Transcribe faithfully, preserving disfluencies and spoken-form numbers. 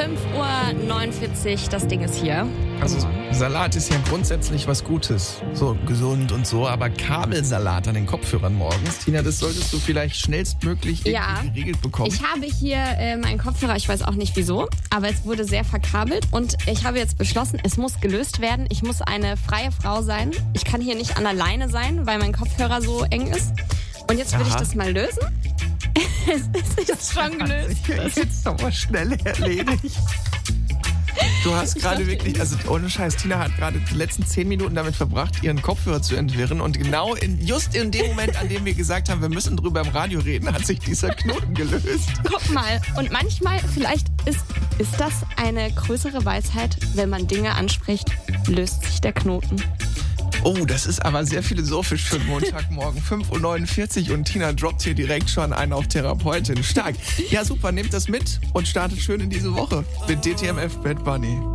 fünf Uhr neunundvierzig, das Ding ist hier. Also Salat ist ja grundsätzlich was Gutes, so gesund und so, aber Kabelsalat an den Kopfhörern morgens, Tina, das solltest du vielleicht schnellstmöglich irgendwie Ja, geregelt bekommen. Ich habe hier äh, meinen Kopfhörer, ich weiß auch nicht wieso, aber es wurde sehr verkabelt und ich habe jetzt beschlossen, es muss gelöst werden. Ich muss eine freie Frau sein. Ich kann hier nicht an der Leine sein, weil mein Kopfhörer so eng ist. Und jetzt will Aha. ich das mal lösen. Es ist jetzt schon gelöst. Das ist jetzt aber schnell erledigt. Du hast gerade wirklich, also ohne Scheiß, Tina hat gerade die letzten zehn Minuten damit verbracht, ihren Kopfhörer zu entwirren und genau in, just in dem Moment, an dem wir gesagt haben, wir müssen drüber im Radio reden, hat sich dieser Knoten gelöst. Guck mal, und manchmal, vielleicht ist, ist das eine größere Weisheit, wenn man Dinge anspricht, löst sich der Knoten. Oh, das ist aber sehr philosophisch für den Montagmorgen. fünf Uhr neunundvierzig und Tina droppt hier direkt schon einen auf Therapeutin. Stark. Ja, super, nehmt das mit und startet schön in diese Woche mit D T M F Bad Bunny.